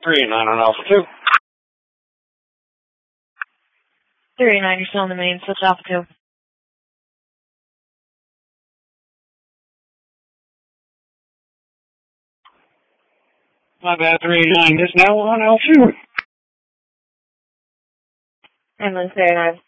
389 on Alpha 2. 389, you're still on the main, switch Alpha 2. My bad, 389 is now on Alpha 2. Ambulance 389.